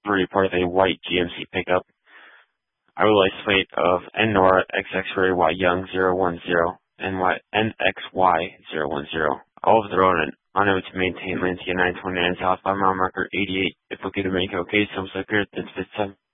3, part of a white GMC pickup. Idle plate of NORA XX Y Young 010 and NXY 010. All of the road and unable to maintain Lancia 929 south by mile marker 88. If located in Mexico, case, some secure, then